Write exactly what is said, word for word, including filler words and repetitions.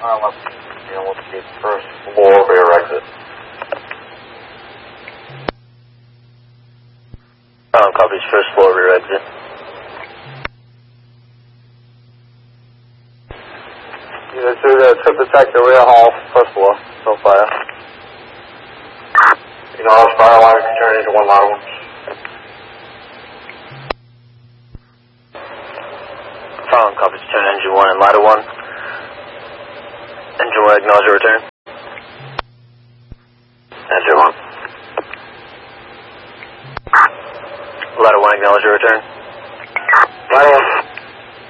Uh, let's, you know, let's see, first floor rear exit. Um, copies, first floor rear exit. Unit two, the trip detect the rear hall, first floor, no fire. You know, fire alarm can turn into one ladder one. Following copies, turn engine one and ladder one. Engine one, acknowledge your return. Engine one. Ladder one, acknowledge your return. Ladder one.